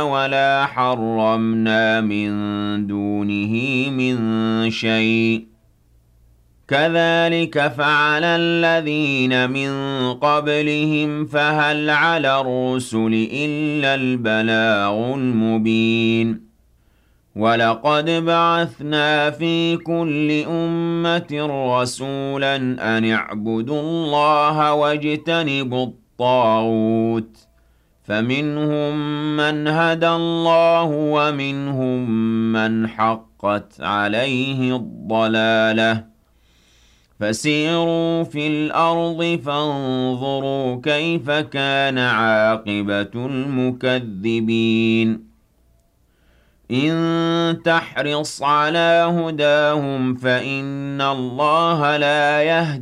ولا حرمنا من دونه من شيء كذلك فعل الذين من قبلهم فهل على الرسل إلا البلاغ المبين ولقد بعثنا في كل أمة رسولا أن اعبدوا الله واجتنبوا الطاغوت فمنهم من هدى الله ومنهم من حقت عليه الضلالة فسيروا في الأرض فانظروا كيف كان عاقبة المكذبين إن تحرص على هداهم فإن الله لا يهدي